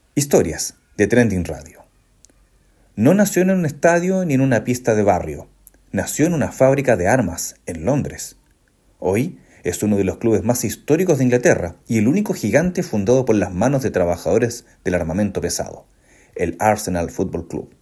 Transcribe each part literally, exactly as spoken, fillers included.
Historias de Trending Radio. No nació en un estadio ni en una pista de barrio. Nació en una fábrica de armas en Londres. Hoy es uno de los clubes más históricos de Inglaterra y el único gigante fundado por las manos de trabajadores del armamento pesado, el Arsenal Football Club.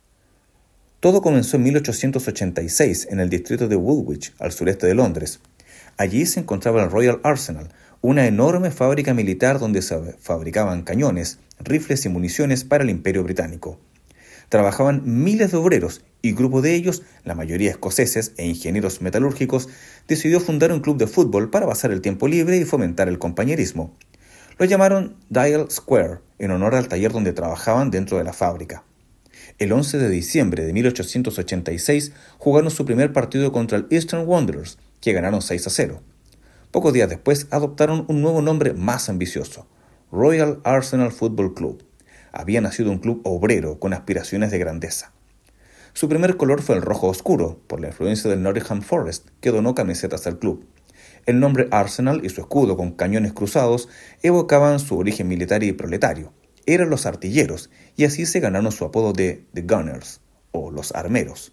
Todo comenzó en mil ochocientos ochenta y seis en el distrito de Woolwich, al sureste de Londres. Allí se encontraba el Royal Arsenal, una enorme fábrica militar donde se fabricaban cañones, rifles y municiones para el Imperio Británico. Trabajaban miles de obreros y grupo de ellos, la mayoría escoceses e ingenieros metalúrgicos, decidió fundar un club de fútbol para pasar el tiempo libre y fomentar el compañerismo. Lo llamaron Dial Square, en honor al taller donde trabajaban dentro de la fábrica. El once de diciembre de mil ochocientos ochenta y seis jugaron su primer partido contra el Eastern Wanderers, que ganaron seis a cero. Pocos días después adoptaron un nuevo nombre más ambicioso, Royal Arsenal Football Club. Había nacido un club obrero con aspiraciones de grandeza. Su primer color fue el rojo oscuro, por la influencia del Nottingham Forest, que donó camisetas al club. El nombre Arsenal y su escudo con cañones cruzados evocaban su origen militar y proletario. Eran los artilleros, y así se ganaron su apodo de The Gunners, o los armeros.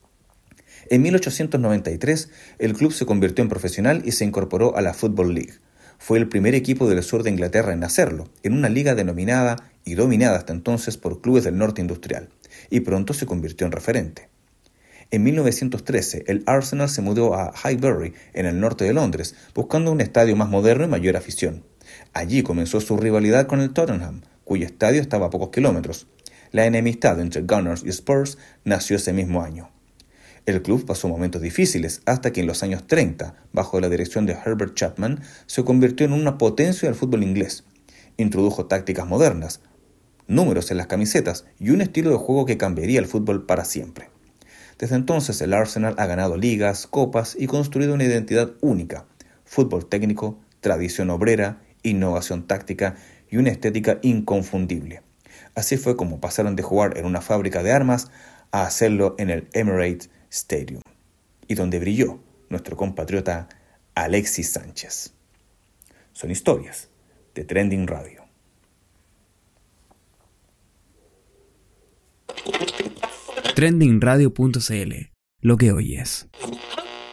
En mil ochocientos noventa y tres, el club se convirtió en profesional y se incorporó a la Football League. Fue el primer equipo del sur de Inglaterra en hacerlo, en una liga denominada y dominada hasta entonces por clubes del norte industrial, y pronto se convirtió en referente. En mil novecientos trece, el Arsenal se mudó a Highbury, en el norte de Londres, buscando un estadio más moderno y mayor afición. Allí comenzó su rivalidad con el Tottenham, cuyo estadio estaba a pocos kilómetros. La enemistad entre Gunners y Spurs nació ese mismo año. El club pasó momentos difíciles hasta que en los años treinta, bajo la dirección de Herbert Chapman, se convirtió en una potencia del fútbol inglés. Introdujo tácticas modernas, números en las camisetas y un estilo de juego que cambiaría el fútbol para siempre. Desde entonces el Arsenal ha ganado ligas, copas y construido una identidad única: fútbol técnico, tradición obrera, innovación táctica y una estética inconfundible. Así fue como pasaron de jugar en una fábrica de armas a hacerlo en el Emirates Stadium, y donde brilló nuestro compatriota Alexis Sánchez. Son historias de Trending Radio. trending radio punto c l. Lo que oyes.